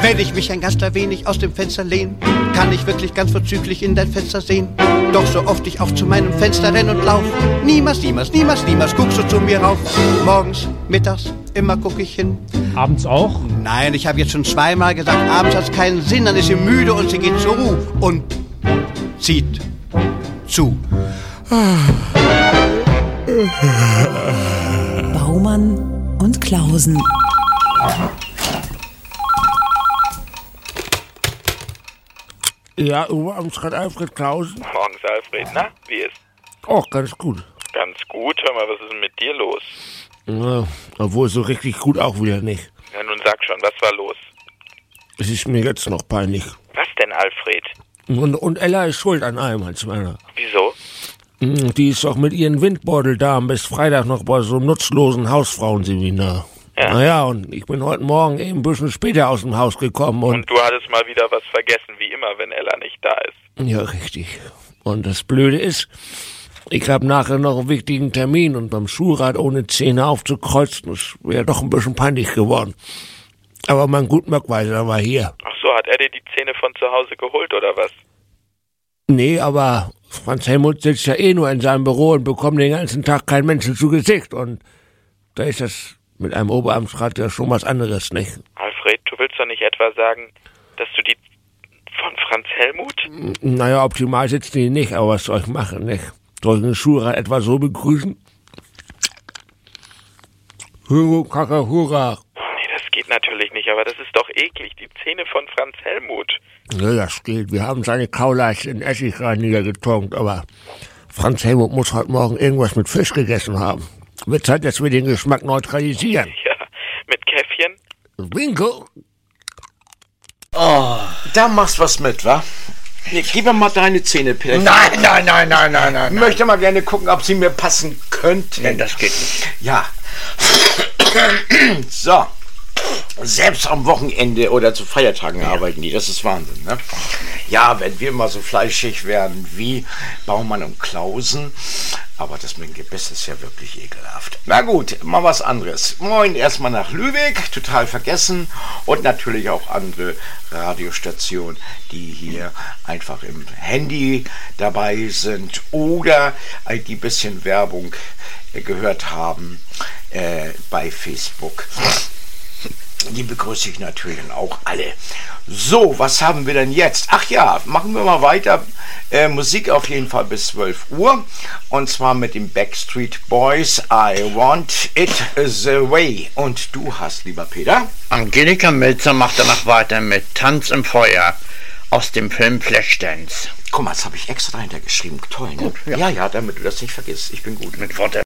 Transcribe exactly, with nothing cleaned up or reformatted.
Wenn ich mich ein ganz klein wenig aus dem Fenster lehn, kann ich wirklich ganz vorzüglich in dein Fenster sehen. Doch so oft ich auch zu meinem Fenster renn und lauf, niemals, niemals, niemals, niemals guckst du zu mir rauf. Morgens, mittags, immer guck ich hin. Abends auch? Nein, ich habe jetzt schon zweimal gesagt, abends hat's keinen Sinn, dann ist sie müde und sie geht zur Ruhe und zieht zu. Baumann und Klausen. Ja, Oberamtsrat Alfred Klausen. Morgens, Alfred. Na, wie ist? Oh, ganz gut. Ganz gut. Hör mal, was ist denn mit dir los? Ja, obwohl so richtig gut auch wieder nicht. Ja, nun sag schon, was war los? Es ist mir jetzt noch peinlich. Was denn, Alfred? Und, und Ella ist schuld an allem, als meiner. Wieso? Die ist doch mit ihren Windbeuteldamen bis Freitag noch bei so einem nutzlosen Hausfrauenseminar. Ja. Naja, und ich bin heute Morgen eben ein bisschen später aus dem Haus gekommen und... Und du hattest mal wieder was vergessen, wie immer, wenn Ella nicht da ist. Ja, richtig. Und das Blöde ist, ich habe nachher noch einen wichtigen Termin und beim Schulrat ohne Zähne aufzukreuzen, das wäre doch ein bisschen peinlich geworden. Aber mein Gutmöckweiser war hier. Ach so, hat er dir die Zähne von zu Hause geholt, oder was? Nee, aber Franz Helmut sitzt ja eh nur in seinem Büro und bekommt den ganzen Tag keinen Menschen zu Gesicht. Und da ist das mit einem Oberamtsrat ja schon was anderes, nicht? Alfred, du willst doch nicht etwa sagen, dass du die von Franz Helmut? Naja, optimal sitzt die nicht, aber was soll ich machen, nicht? Soll ich den Schulrat etwa so begrüßen? Hurra, Kaka, hurra. Nee, das geht natürlich nicht, aber das ist doch eklig, die Zähne von Franz Helmut. Ja, das geht. Wir haben seine Kauleiste in Essigreiniger getunkt, aber Franz Helmut muss heute Morgen irgendwas mit Fisch gegessen haben. Wird Zeit, dass wir den Geschmack neutralisieren. Ja, mit Käffchen? Winkel. Oh, da machst was mit, wa? Nee, gib mir mal deine Zähne, Peter. Nein, nein, nein, nein, nein, nein. Ich möchte mal gerne gucken, ob sie mir passen könnten. Nein, das geht nicht. Ja. So. Selbst am Wochenende oder zu Feiertagen ja. arbeiten die. Das ist Wahnsinn, ne? Ja, wenn wir mal so fleischig werden wie Baumann und Klausen. Aber das mit dem Gebiss ist ja wirklich ekelhaft. Na gut, mal was anderes. Moin erstmal nach Lübeck, total vergessen. Und natürlich auch andere Radiostationen, die hier einfach im Handy dabei sind oder die bisschen Werbung äh, gehört haben äh, bei Facebook. Die begrüße ich natürlich auch alle. So, was haben wir denn jetzt? Ach ja, machen wir mal weiter. Äh, Musik auf jeden Fall bis zwölf Uhr. Und zwar mit den Backstreet Boys. I Want It The Way. Und du hast, lieber Peter? Angelika Milzer macht danach weiter mit Tanz im Feuer aus dem Film Flashdance. Guck mal, das habe ich extra hintergeschrieben. Toll, ne? Gut, ja. ja, ja, damit du das nicht vergisst. Ich bin gut. Mit Worte.